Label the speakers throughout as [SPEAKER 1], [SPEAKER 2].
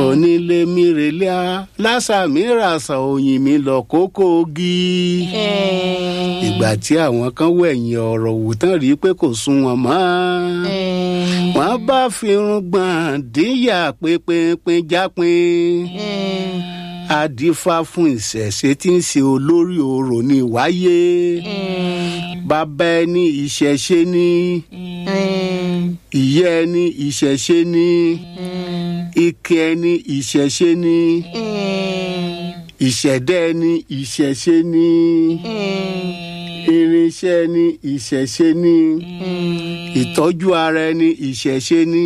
[SPEAKER 1] onílé mi relé a lásà mi ràṣà òyìn mi lọ kókó ogi. Ìgbà tí àwọn kan wẹ̀yìn ọ̀rọ̀ wò tán rí pé kò sún wọn mọ́. Wọ́n bá fi irun gbọ̀n díyà pínpín jápín. Adífá fún ìṣẹ̀ṣe tí ń ṣe olórí orò ní wáyé. Bàbá ẹni ìṣẹ̀ṣe ni. Ìyá ẹni ìṣẹ̀ṣe ni. Ike ẹni ìṣẹ̀ṣe ni. Ìṣẹ̀dá ẹni ìṣẹ̀ṣe ni. Irinṣẹ́ ẹni ìṣẹ̀ṣe ni. Ìtọ́jú ara ẹni ìṣẹ̀ṣe ni.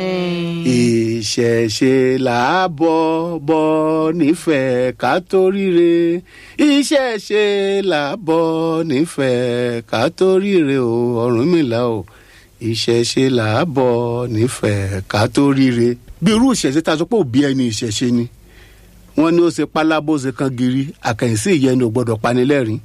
[SPEAKER 1] Ìṣẹ̀ṣe làá bọ̀ nífẹ̀ẹ́ ká tó ríre. Ìṣẹ̀ṣe làá bọ̀ nífẹ̀ẹ́ ká tó ríre o Ọ̀rúnmìlà o. Ìṣẹ̀ṣe làá bọ̀ nífẹ̀ẹ́ ká tó ríre. Bí irú ìṣẹ̀ṣe tá a sọ pé òbí ẹni ìṣẹ̀ṣe ni. Wọ́n ní ó ṣe pálábó ṣe kan giri àkàìsí ìyẹn ò gbọ́dọ̀ panilẹ́rìn.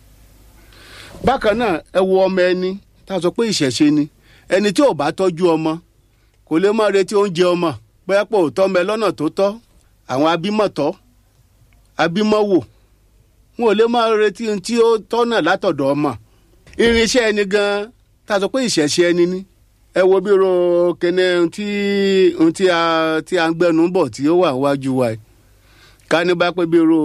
[SPEAKER 1] Bákan náà ẹ wo ọmọ ẹni tá a sọ pé ìṣẹ̀ṣe ni. Ẹni tí ò bá tọ́jú ọmọ kò lè máa retí oúnjẹ ọmọ bóyá pé òótọ́ mẹ lọ́nà tó tọ́. Àwọn abímọ̀tọ́ abímọ̀wò wọn ò lè máa retí ohun tí ó tọ́nà látọ̀dọ̀ ọmọ. Irinṣẹ́ ẹni gan tá a sọ pé ìṣẹ̀ṣe ẹni ni. Ẹ wo bí ro kene tí a ń gbẹnu bọ̀ tí ó wà níwájú wa yìí. Ká ní bá pé bí ro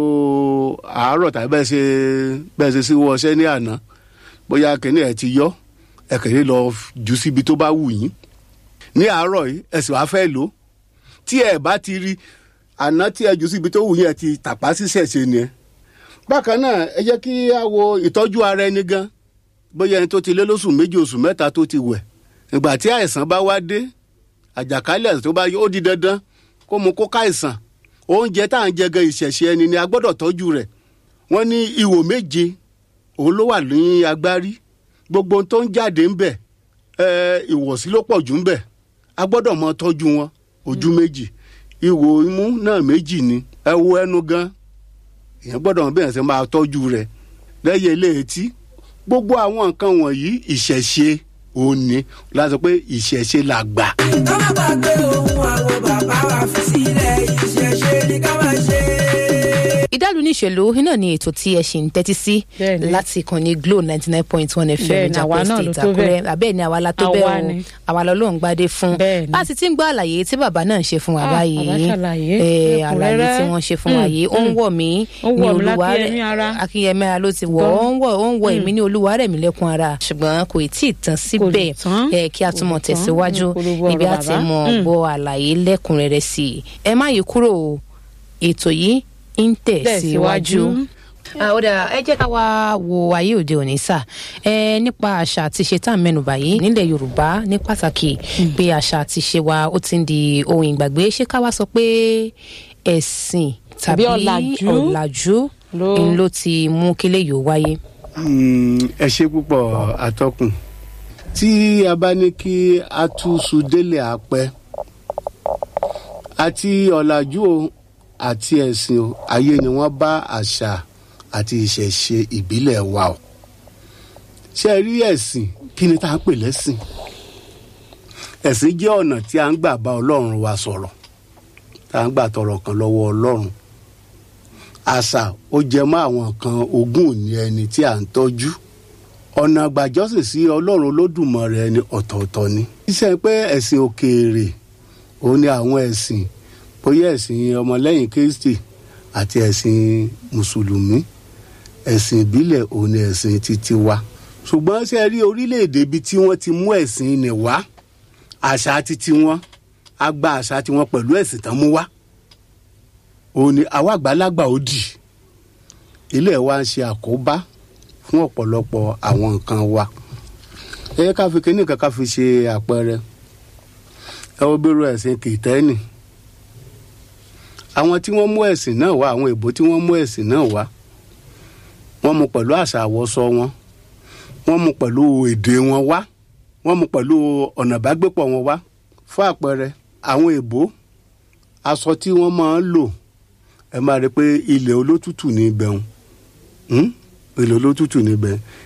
[SPEAKER 1] àárọ̀ tàbí bẹ́ẹ̀ ṣe síwọ́ ọṣẹ́ ní àná bóyá kene ẹ̀ ti yọ ẹ kèrè lọ jù síbi tó bá wù yín. Ní àárọ̀ yìí ẹ sì wá fẹ́ lò ó. Tí ẹ bá ti rí àná tí ẹ jù síbi tó wù yín ẹ ti tàpá sí ṣẹ̀ṣe ni ẹ. Bákan náà ẹ jẹ́ kí a wo ìtọ́jú ara ẹni gan. Bóyá ẹni tó ti lé lóṣù 2 oṣù 3 tó ti wẹ̀. Ìgbà tí àìsàn bá wá dé àjàkálẹ̀ àìsàn tó bá yọ ó di dandan kó mu kó káìsàn. Oúnjẹ tá à ń jẹ gan ìṣẹ̀ṣe ẹni ni a gbọ́dọ̀ tọ́jú rẹ̀. Wọ́n ní ihò 7 òun ló wà ní agbárí. Gbogbo ohun tó ń jáde ń bẹ̀ ìwọ̀sí ló pọ̀ jù ń bẹ̀. A gbọ́dọ̀ mọ tọ́jú wọn. Ojú 2 ihò imú náà 2 ni. Ẹ wo ẹnu gan èèyàn gbọ́dọ̀ mọ bẹ́ẹ̀ ṣe máa tọ́jú rẹ̀. Lẹ́yìn ilé etí gbogbo àwọn nǹkan wọ̀nyí ìṣẹ̀ṣe òun ni láti sọ pé ìṣẹ̀ṣe là gbà.
[SPEAKER 2] Ká má gbàgbé ohun àwọn bàbá wa fi sílẹ̀ ìṣẹ̀ṣe ni ká máa ṣe.
[SPEAKER 3] Ìdálù ní ìṣèlú iná ni ètò tí ẹ ṣì ń tẹ́tí sí láti ìkànnì Glo 99.1 FM Ìjàpọ̀ State Àkúrẹ́. Àbẹ́ẹ̀ ni àwa la tó bẹ́ẹ̀ o àwa lọ lóun gbadé fún. Bá a sì ti ń gbọ́ àlàyé tí bàbá náà ń ṣe fún wa báyìí àlàyé tí wọ́n ṣe fún wa yìí ó ń wọ̀ mí ní Olúwarẹ̀ Akínyẹmí ara ló ti wọ̀ ó ń wọ̀ èmi ní Olúwarẹ̀ mi lẹ́kùn ara ṣùgbọ́n kò tí ì tán síbẹ̀ kí a túnmọ̀ tẹ̀síwájú níbi àti mọ̀ gbọ́ àlàyé lẹ́kùnrẹ́rẹ́ sí i. Ẹ má yí kúrò ètò yìí ń tẹ̀síwájú. Ọ̀dà ẹ jẹ́ ká wá wo ayé òde òní sà nípa àṣà àti ìṣe tá à ń mẹ́nubà yìí nílẹ̀ Yorùbá ní pàtàkì pé àṣà àti ìṣe wa ó ti ń di ohun ìgbàgbé. Ṣé ká wá sọ pé ẹ̀sìn tàbí ọ̀làjú ló ti mú kílẹ̀ yóò wáyé?
[SPEAKER 1] Ẹ ṣé púpọ̀ atọ́kùn. Tí a bá ní kí a túṣu délé àpẹ àti ọ̀làjú o àti ẹ̀sìn o ayé ni wọ́n bá àṣà àti ìṣẹ̀ṣe ìbílẹ̀ wa o. Ṣé rí ẹ̀sìn kí ni tá à ń pè lẹ́sìn? Ẹ̀sìn jẹ́ ọ̀nà tí a ń gbà bá Ọlọ́run wa sọ̀rọ̀ tá à ń gbà tọrọ kan lọ́wọ́ Ọlọ́run. Àṣà ó jẹ mọ́ àwọn nǹkan ogún òní ẹni tí à ń tọ́jú. Ọ̀nà àgbàjọ́sìn sí Ọlọ́run Olódùmarè ẹni ọ̀tọ̀ọ̀tọ̀ ni. Iṣẹ́ pé ẹ̀sìn òkèèrè òun ni àwọn ẹ̀sìn bóyá ẹ̀sìn ọmọlẹ́yìn Kristi àti ẹ̀sìn Mùsùlùmí. Ẹ̀sìn ìbílẹ̀ òun ni ẹ̀sìn titi wa. Ṣùgbọ́n ṣe rí orílẹ̀-èdè ibi tí wọ́n ti mú ẹ̀sìn ni wá àṣà titi wọn a gba àṣà tiwọn pẹ̀lú ẹ̀sìn tán mú wá. Òun ni àwa àgbàlagbà ó dì. Ilé wa ń ṣe àkóbá fún ọ̀pọ̀lọpọ̀ àwọn nǹkan wa. Ẹ ká fi kíní kan ká fi ṣe àpẹẹrẹ. Ẹ wo bí irú ẹ̀sìn Kìtẹ́nì. Àwọn tí wọ́n mú ẹ̀sìn náà wá àwọn èbó tí wọ́n mú ẹ̀sìn náà wá wọ́n mú pẹ̀lú àṣà àwọ̀sọ wọn wọ́n mú pẹ̀lú èdè wọn wá wọ́n mú pẹ̀lú ọ̀nà ìbágbépọ̀ wọn wá. Fún àpẹẹrẹ àwọn èbó aṣọ tí wọ́n máa ń lò ẹ máa rí pé ilẹ̀ olótùtù ní ibẹ̀ ilẹ̀ olótùtù ní ibẹ̀